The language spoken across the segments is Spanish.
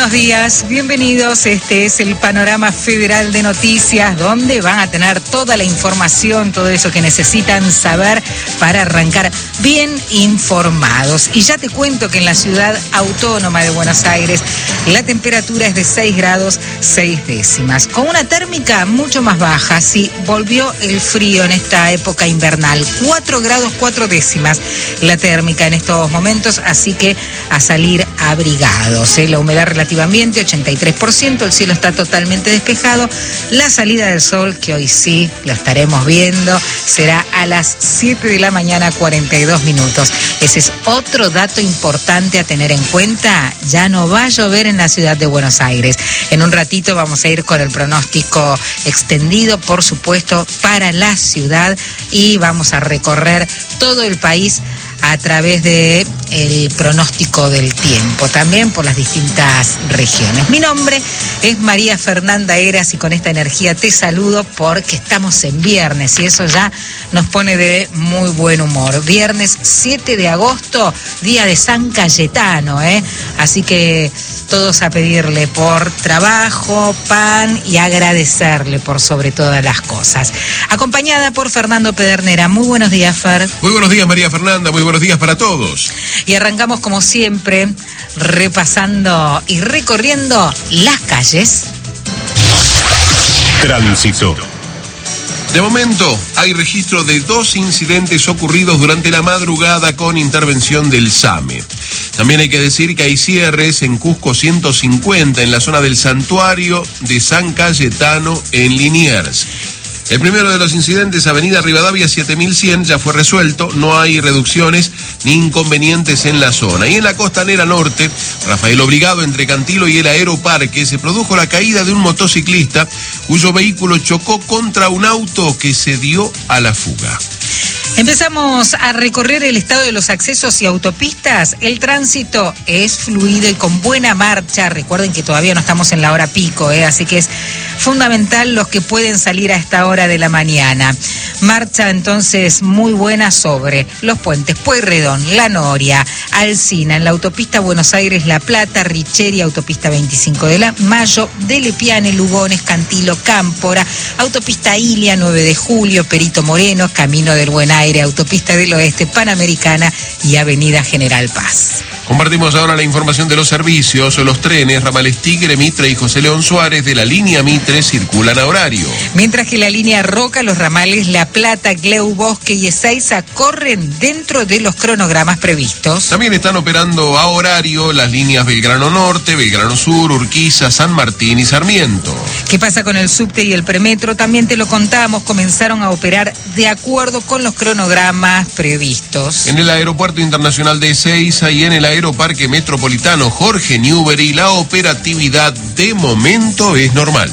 buenos días, bienvenidos. Este es el Panorama Federal de Noticias, donde van a tener toda la información, todo eso que necesitan saber para arrancar bien informados. Y ya te cuento que en la ciudad autónoma de Buenos Aires la temperatura es de 6 grados 6 décimas, con una térmica mucho más baja. Sí, volvió el frío en esta época invernal, 4 grados 4 décimas la térmica en estos momentos, así que a salir abrigados. La humedad relativa ambiente 83%, el cielo está totalmente despejado. La salida del sol, que hoy sí lo estaremos viendo, será a las 7 de la mañana 42 minutos. Ese es otro dato importante a tener en cuenta. Ya no va a llover en la ciudad de Buenos Aires. En un ratito vamos a ir con el pronóstico extendido, por supuesto, para la ciudad, y vamos a recorrer todo el país a través de el pronóstico del tiempo, también por las distintas regiones. Mi nombre es María Fernanda Heras y con esta energía te saludo porque estamos en viernes y eso ya nos pone de muy buen humor. Viernes 7 de agosto, día de San Cayetano, Así que todos a pedirle por trabajo, pan y agradecerle por sobre todas las cosas. Acompañada por Fernando Pedernera. Muy buenos días, Fer. Muy buenos días, María Fernanda. Muy buenos días para todos. Y arrancamos como siempre repasando y recorriendo las calles. Tránsito. De momento, hay registro de 2 incidentes ocurridos durante la madrugada con intervención del SAME. También hay que decir que hay cierres en Cusco 150, en la zona del santuario de San Cayetano, en Liniers. El primero de los incidentes, Avenida Rivadavia 7100, ya fue resuelto, no hay reducciones ni inconvenientes en la zona. Y en la Costanera Norte, Rafael Obligado, entre Cantilo y el Aeroparque, se produjo la caída de un motociclista cuyo vehículo chocó contra un auto que se dio a la fuga. Empezamos a recorrer el estado de los accesos y autopistas. El tránsito es fluido y con buena marcha. Recuerden que todavía no estamos en la hora pico, así que es fundamental los que pueden salir a esta hora de la mañana. Marcha entonces muy buena sobre los puentes Pueyrredón, La Noria, Alsina, en la autopista Buenos Aires-La Plata, Richeri, autopista 25 de Mayo, de Lepiane, Lugones, Cantilo, Cámpora, autopista Ilia, 9 de Julio, Perito Moreno, Camino del Buen Aire, autopista del Oeste, Panamericana y Avenida General Paz. Compartimos ahora la información de los servicios. Los trenes ramales Tigre, Mitre y José León Suárez de la línea Mitre circulan a horario. Mientras que la línea Roca, los ramales La Plata, Gleu, Bosque y Ezeiza corren dentro de los cronogramas previstos. También están operando a horario las líneas Belgrano Norte, Belgrano Sur, Urquiza, San Martín y Sarmiento. ¿Qué pasa con el subte y el premetro? También te lo contamos, comenzaron a operar de acuerdo con los cronogramas previstos. En el Aeropuerto Internacional de Ezeiza y en el Aeroparque Metropolitano Jorge Newbery, la operatividad de momento es normal.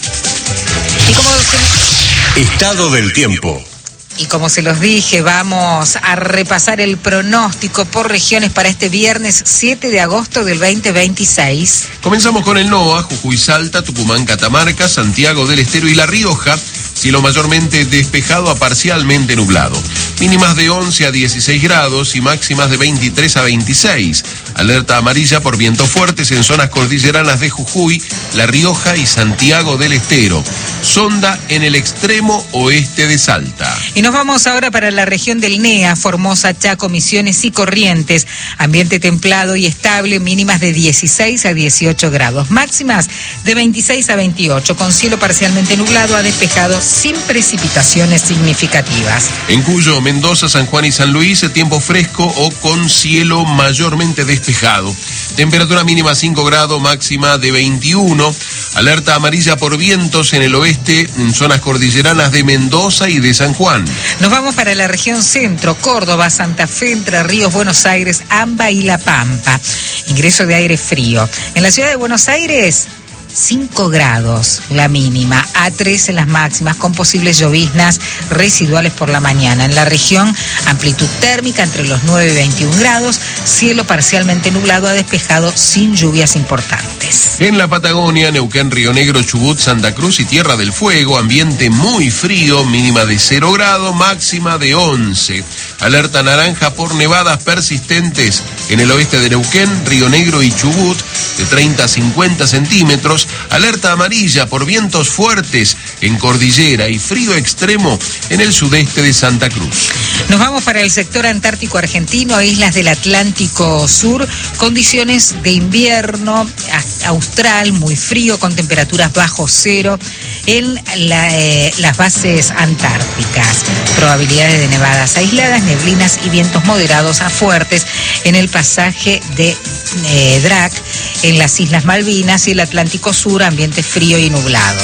Estado del tiempo. Y como se los dije, vamos a repasar el pronóstico por regiones para este viernes 7 de agosto del 2026. Comenzamos con el NOA, Jujuy, Salta, Tucumán, Catamarca, Santiago del Estero y La Rioja. Cielo mayormente despejado a parcialmente nublado. Mínimas de 11 a 16 grados y máximas de 23 a 26. Alerta amarilla por vientos fuertes en zonas cordilleranas de Jujuy, La Rioja y Santiago del Estero. Sonda en el extremo oeste de Salta. Y nos vamos ahora para la región del NEA, Formosa, Chaco, Misiones y Corrientes. Ambiente templado y estable, mínimas de 16 a 18 grados. Máximas de 26 a 28, con cielo parcialmente nublado a despejado, sin precipitaciones significativas. En Cuyo, Mendoza, San Juan y San Luis, tiempo fresco o con cielo mayormente despejado. Temperatura mínima 5 grados, máxima de 21. Alerta amarilla por vientos en el oeste, en zonas cordilleranas de Mendoza y de San Juan. Nos vamos para la región centro, Córdoba, Santa Fe, Entre Ríos, Buenos Aires, Amba y La Pampa. Ingreso de aire frío. En la ciudad de Buenos Aires, 5 grados la mínima, a 13 las máximas, con posibles lloviznas residuales por la mañana. En la región, amplitud térmica entre los 9 y 21 grados, cielo parcialmente nublado a despejado, sin lluvias importantes. En la Patagonia, Neuquén, Río Negro, Chubut, Santa Cruz y Tierra del Fuego, ambiente muy frío, mínima de 0 grados, máxima de 11. Alerta naranja por nevadas persistentes en el oeste de Neuquén, Río Negro y Chubut. de 30 a 50 centímetros, alerta amarilla por vientos fuertes en cordillera y frío extremo en el sudeste de Santa Cruz. Nos vamos para el sector antártico argentino, islas del Atlántico Sur, condiciones de invierno austral, muy frío, con temperaturas bajo cero en las bases antárticas. Probabilidades de nevadas aisladas, neblinas y vientos moderados a fuertes en el pasaje de Drac, en las Islas Malvinas y el Atlántico Sur, ambiente frío y nublado.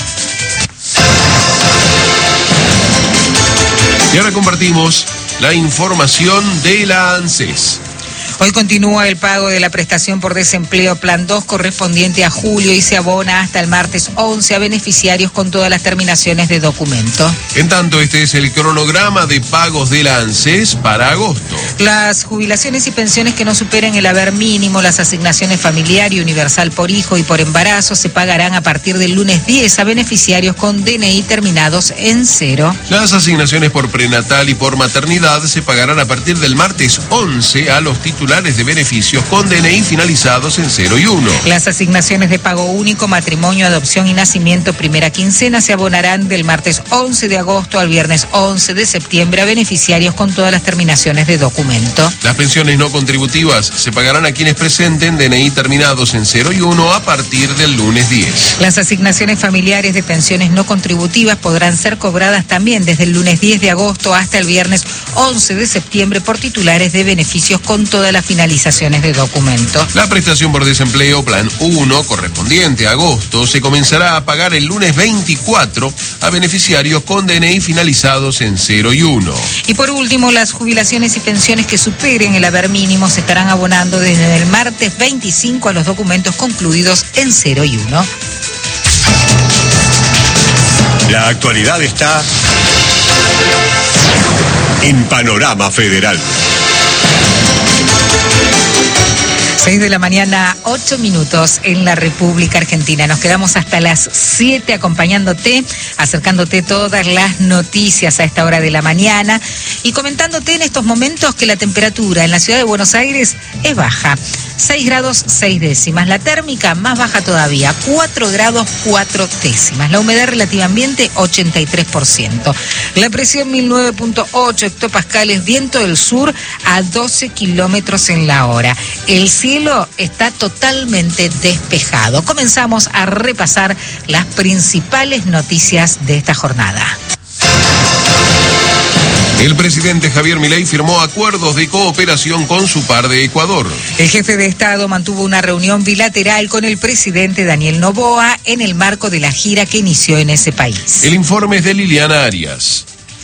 Y ahora compartimos la información de la ANSES. Hoy continúa el pago de la prestación por desempleo Plan 2 correspondiente a julio y se abona hasta el martes 11 a beneficiarios con todas las terminaciones de documento. En tanto, este es el cronograma de pagos de la ANSES para agosto. Las jubilaciones y pensiones que no superen el haber mínimo, las asignaciones familiar y universal por hijo y por embarazo se pagarán a partir del lunes 10 a beneficiarios con DNI terminados en 0. Las asignaciones por prenatal y por maternidad se pagarán a partir del martes 11 a los titulares de beneficios con DNI finalizados en 0 y 1. Las asignaciones de pago único, matrimonio, adopción y nacimiento primera quincena se abonarán del martes 11 de agosto al viernes 11 de septiembre a beneficiarios con todas las terminaciones de documento. Las pensiones no contributivas se pagarán a quienes presenten DNI terminados en 0 y 1 a partir del lunes 10. Las asignaciones familiares de pensiones no contributivas podrán ser cobradas también desde el lunes 10 de agosto hasta el viernes 11 de septiembre por titulares de beneficios con todas las finalizaciones de documento. La prestación por desempleo Plan 1 correspondiente a agosto se comenzará a pagar el lunes 24 a beneficiarios con DNI finalizados en 0 y 1. Y por último, las jubilaciones y pensiones que superen el haber mínimo se estarán abonando desde el martes 25 a los documentos concluidos en 0 y 1. La actualidad está en Panorama Federal. 6 de la mañana, 8 minutos en la República Argentina. Nos quedamos hasta las 7 acompañándote, acercándote todas las noticias a esta hora de la mañana y comentándote en estos momentos que la temperatura en la ciudad de Buenos Aires es baja. 6 grados 6 décimas. La térmica más baja todavía, 4 grados 4 décimas. La humedad relativa ambiente, 83%. La presión 1009.8 hectopascales, viento del sur a 12 kilómetros en la hora. El cielo está totalmente despejado. Comenzamos a repasar las principales noticias de esta jornada. El presidente Javier Milei firmó acuerdos de cooperación con su par de Ecuador. El jefe de Estado mantuvo una reunión bilateral con el presidente Daniel Noboa en el marco de la gira que inició en ese país. El informe es de Liliana Arias.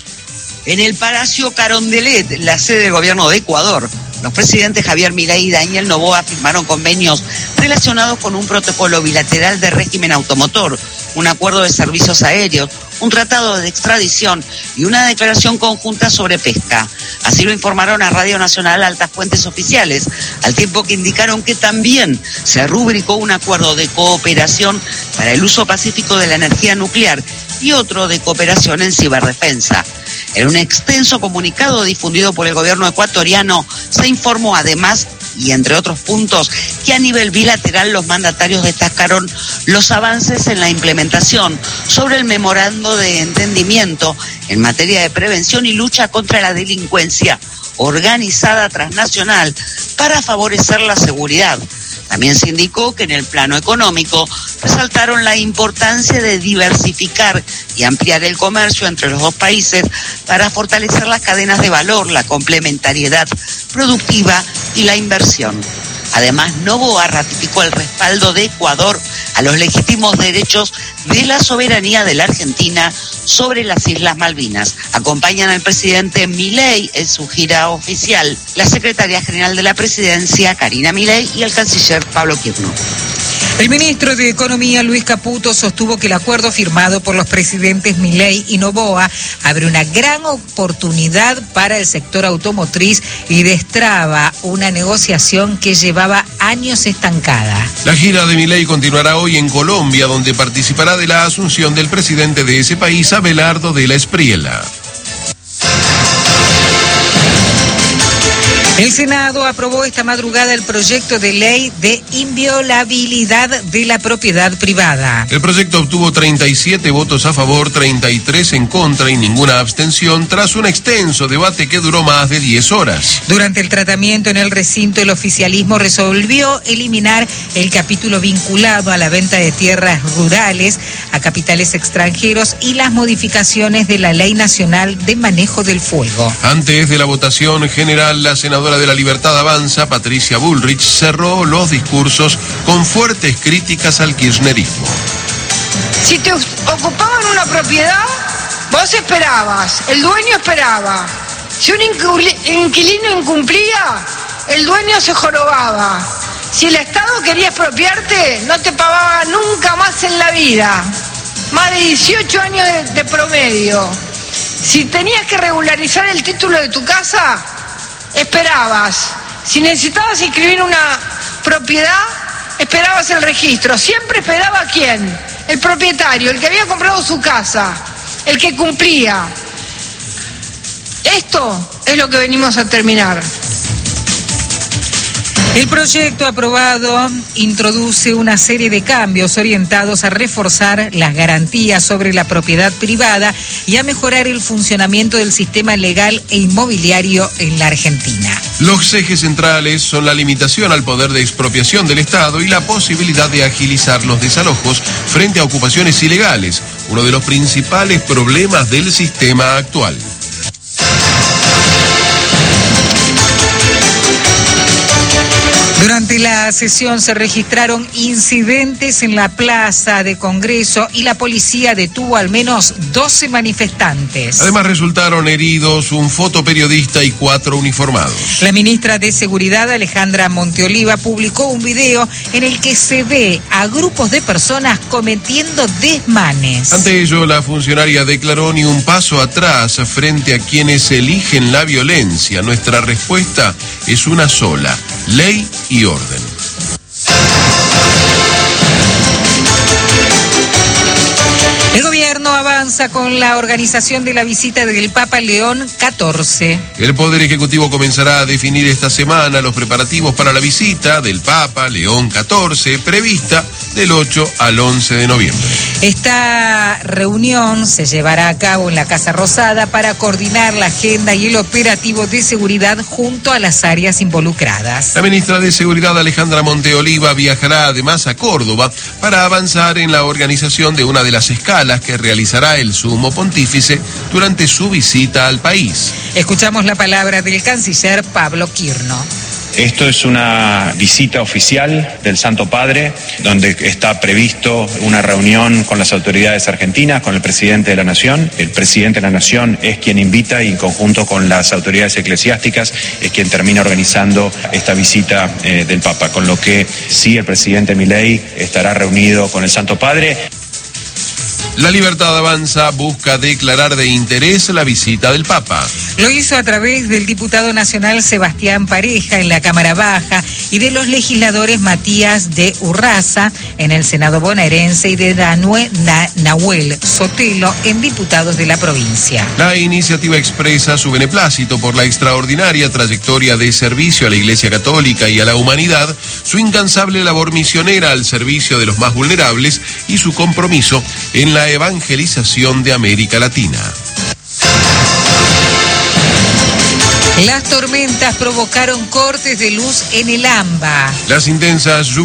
En el Palacio Carondelet, la sede del gobierno de Ecuador, los presidentes Javier Milei y Daniel Noboa firmaron convenios relacionados con un protocolo bilateral de régimen automotor, un acuerdo de servicios aéreos, un tratado de extradición y una declaración conjunta sobre pesca. Así lo informaron a Radio Nacional altas fuentes oficiales, al tiempo que indicaron que también se rubricó un acuerdo de cooperación para el uso pacífico de la energía nuclear y otro de cooperación en ciberdefensa. En un extenso comunicado difundido por el gobierno ecuatoriano, se informó además, y entre otros puntos, que a nivel bilateral los mandatarios destacaron los avances en la implementación sobre el memorando de entendimiento en materia de prevención y lucha contra la delincuencia organizada transnacional para favorecer la seguridad. También se indicó que en el plano económico resaltaron la importancia de diversificar y ampliar el comercio entre los dos países para fortalecer las cadenas de valor, la complementariedad productiva y la inversión. Además, Noboa ratificó el respaldo de Ecuador a los legítimos derechos de la soberanía de la Argentina sobre las Islas Malvinas. Acompañan al presidente Milei en su gira oficial, la secretaria general de la presidencia, Karina Milei, y el canciller Pablo Quirno. El ministro de Economía, Luis Caputo, sostuvo que el acuerdo firmado por los presidentes Milei y Noboa abre una gran oportunidad para el sector automotriz y destraba una negociación que llevaba años estancada. La gira de Milei continuará hoy en Colombia, donde participará de la asunción del presidente de ese país, Abelardo de la Espriella. El Senado aprobó esta madrugada el proyecto de ley de inviolabilidad de la propiedad privada. El proyecto obtuvo 37 votos a favor, 33 en contra y ninguna abstención tras un extenso debate que duró más de 10 horas. Durante el tratamiento en el recinto, el oficialismo resolvió eliminar el capítulo vinculado a la venta de tierras rurales a capitales extranjeros y las modificaciones de la Ley Nacional de Manejo del Fuego. Antes de la votación general, la senadora de la Libertad Avanza, Patricia Bullrich, cerró los discursos con fuertes críticas al kirchnerismo. Si te ocupaban una propiedad, vos esperabas, el dueño esperaba. Si un inquilino incumplía, el dueño se jorobaba. Si el Estado quería expropiarte, no te pagaba nunca más en la vida. Más de 18 años de promedio. Si tenías que regularizar el título de tu casa, esperabas. Si necesitabas inscribir una propiedad, esperabas el registro. Siempre esperaba a quién. El propietario, el que había comprado su casa, el que cumplía. Esto es lo que venimos a terminar. El proyecto aprobado introduce una serie de cambios orientados a reforzar las garantías sobre la propiedad privada y a mejorar el funcionamiento del sistema legal e inmobiliario en la Argentina. Los ejes centrales son la limitación al poder de expropiación del Estado y la posibilidad de agilizar los desalojos frente a ocupaciones ilegales, uno de los principales problemas del sistema actual. Durante la sesión se registraron incidentes en la plaza de Congreso y la policía detuvo al menos 12 manifestantes. Además resultaron heridos un fotoperiodista y 4 uniformados. La ministra de Seguridad, Alejandra Monteoliva, publicó un video en el que se ve a grupos de personas cometiendo desmanes. Ante ello, la funcionaria declaró: ni un paso atrás frente a quienes eligen la violencia. Nuestra respuesta es una sola: ley y orden. El gobierno avanza con la organización de la visita del Papa León XIV. El Poder Ejecutivo comenzará a definir esta semana los preparativos para la visita del Papa León XIV, prevista del 8 al 11 de noviembre. Esta reunión se llevará a cabo en la Casa Rosada para coordinar la agenda y el operativo de seguridad junto a las áreas involucradas. La ministra de Seguridad, Alejandra Monteoliva, viajará además a Córdoba para avanzar en la organización de una de las escalas que realizará el Sumo Pontífice durante su visita al país. Escuchamos la palabra del canciller Pablo Quirno. Esto es una visita oficial del Santo Padre, donde está previsto una reunión con las autoridades argentinas, con el presidente de la Nación. El presidente de la Nación es quien invita y en conjunto con las autoridades eclesiásticas es quien termina organizando esta visita del Papa, con lo que sí, el presidente Milei estará reunido con el Santo Padre. La Libertad Avanza busca declarar de interés la visita del Papa. Lo hizo a través del diputado nacional Sebastián Pareja en la Cámara Baja y de los legisladores Matías de Urraza en el Senado bonaerense y de Nahuel Sotelo en diputados de la provincia. La iniciativa expresa su beneplácito por la extraordinaria trayectoria de servicio a la Iglesia Católica y a la humanidad, su incansable labor misionera al servicio de los más vulnerables y su compromiso en la evangelización de América Latina. Las tormentas provocaron cortes de luz en el AMBA. Las intensas